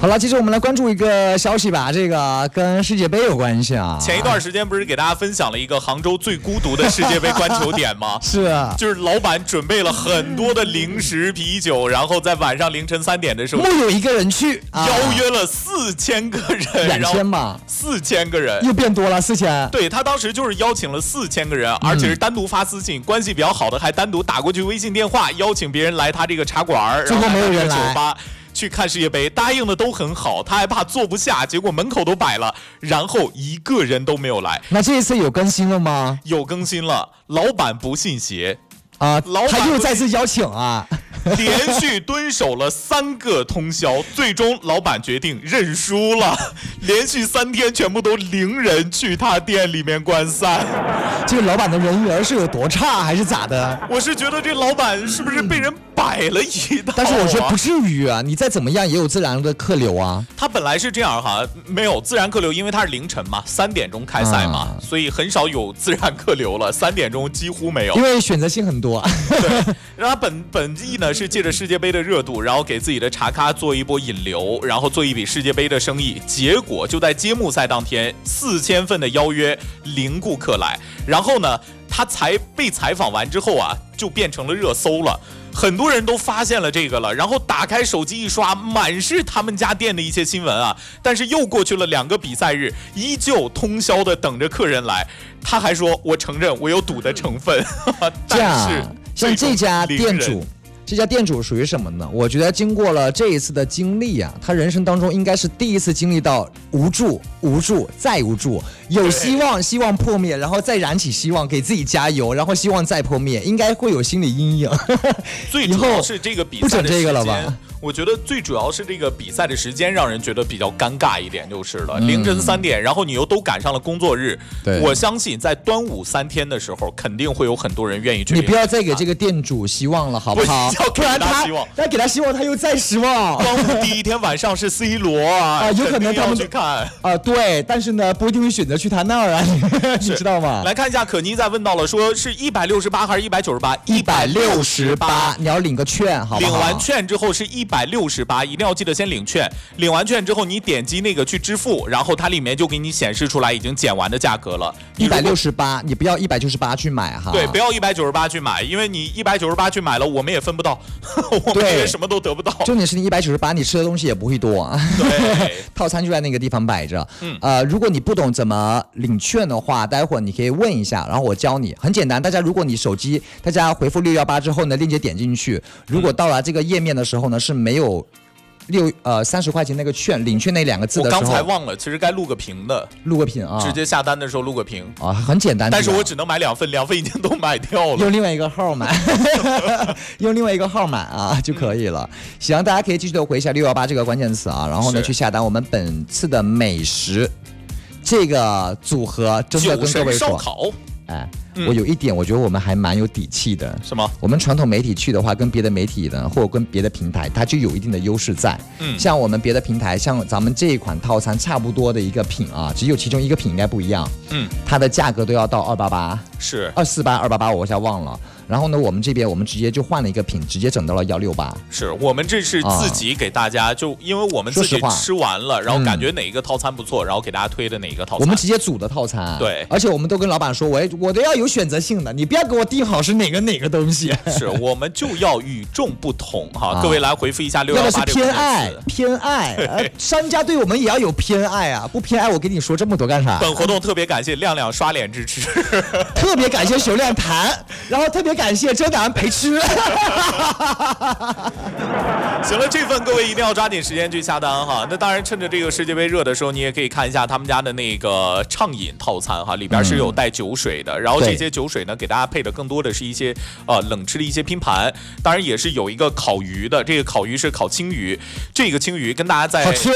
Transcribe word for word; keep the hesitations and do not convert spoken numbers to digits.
好了，接着我们来关注一个消息吧，这个跟世界杯有关系啊。 前一段时间不是给大家分享了一个杭州最孤独的世界杯观球点吗？ 是啊， 就是老板准备了很多的零食、啤酒，然后在晚上凌晨三点的时候， 木有一个人去， 邀约了四千个人， 两千吧， 四千个人又变多了，四千。 对他当时就是邀请了四千个人，而且是单独发私信，嗯、关系比较好的还单独打过去微信电话邀请别人来他这个茶馆， 最后没有人来。 酒吧去看世界杯，答应的都很好，他还怕坐不下，结果门口都摆了，然后一个人都没有来。 那这一次有更新了吗？ 有更新了，老板不信邪啊，他又再次邀请啊。 连续蹲守了三个通宵，最终老板决定认输了。连续三天全部都零人去他店里面观赛。 这个老板的人缘是有多差，还是咋的？ 我是觉得这老板是不是被人摆了一道、啊？ 但是我觉得不至于啊，你再怎么样也有自然的客流啊。 他本来是这样哈，没有自然客流，因为他是凌晨嘛，三点钟开赛嘛，啊、所以很少有自然客流了。三点钟几乎没有， 因为选择性很多。 对，然后本本意呢是借着世界杯的热度，然后给自己的茶咖做一波引流，然后做一笔世界杯的生意。结果就在揭幕赛当天，四千份的邀约，零顾客来。然后呢，他才被采访完之后啊，就变成了热搜了。很多人都发现了这个了，然后打开手机一刷，满是他们家店的一些新闻啊。但是又过去了两个比赛日，依旧通宵的等着客人来。他还说：“我承认我有赌的成分。”但是像这家店主。这家店主属于什么呢？我觉得经过了这一次的经历啊，他人生当中应该是第一次经历到无助、无助再无助，有希望，希望破灭，然后再燃起希望，给自己加油，然后希望再破灭，应该会有心理阴影。 最主要是这个比赛的时间， 不整这个了吧？ 我觉得最主要是这个比赛的时间让人觉得比较尴尬一点，就是了。嗯、凌晨三点，然后你又都赶上了工作日，我相信在端午三天的时候，肯定会有很多人愿意去。 你不要再给这个店主希望了，好不好？ 不然他再给他希望，他又再失望。 端午第一天晚上是 C 罗啊， 啊，有可能他们去看啊，对，但是呢，不一定会选择去他那儿啊，你知道吗？ 来看一下，可妮在问到了，说是一百六十八还是一百九十八？ 一百六十八，你要领个券，好不好？ 领完券之后是一百六十八。一定要记得先领券，领完券之后你点击那个去支付，然后它里面就给你显示出来已经减完的价格了。 一百六十八，你不要一百九十八去买哈。 对，不要一百九十八去买，因为你一百九十八去买了，我们也分不到，我们也什么都得不到。 重点是你一百九十八，你吃的东西也不会多。 对， 套餐就在那个地方摆着。嗯，呃，如果你不懂怎么领券的话，待会儿你可以问一下，然后我教你，很简单。大家如果你手机，大家回复六一八之后呢，链接点进去，如果到了这个页面的时候呢，是没有。六呃三十块钱那个券领券那两个字的时候， 我刚才忘了，其实该录个屏的， 录个屏啊， 直接下单的时候录个屏啊，很简单。 但是我只能买两份，两份已经都买掉了， 用另外一个号买，用另外一个号买啊就可以了。行，大家可以继续的回一下六幺八这个关键词啊，然后呢去下单我们本次的美食这个组合，真的跟各位说， 烧烤， 哎。嗯、我有一点，我觉得我们还蛮有底气的。 什么？ 我们传统媒体去的话，跟别的媒体呢，或者跟别的平台，它就有一定的优势在。嗯，像我们别的平台，像咱们这一款套餐差不多的一个品啊，只有其中一个品应该不一样。嗯，它的价格都要到二八八， 是二四八、二八八，我一下忘了。然后呢，我们这边我们直接就换了一个品，直接整到了幺六八。 是我们这是自己给大家，啊、就因为我们自己吃完了，然后感觉哪一个套餐不错，嗯、然后给大家推的哪一个套餐。 我们直接组的套餐， 对， 而且我们都跟老板说，我我都要有选择性的，你不要给我定好是哪个哪个东西。 是我们就要与众不同哈，啊、各位来回复一下六幺八这个偏爱偏爱，呃，商家对我们也要有偏爱啊，不偏爱我跟你说这么多干啥？ 本活动特别感谢亮亮刷脸支持， 特别感谢熊亮谈，然后特别感谢遮挡陪吃。 行了，这份各位一定要抓紧时间去下单哈。那当然，趁着这个世界杯热的时候，你也可以看一下他们家的那个畅饮套餐哈，里边是有带酒水的。嗯、然后这些酒水呢，给大家配的更多的是一些呃冷吃的一些拼盘，当然也是有一个烤鱼的，这个烤鱼是烤青鱼，这个青鱼跟大家在。 好吃。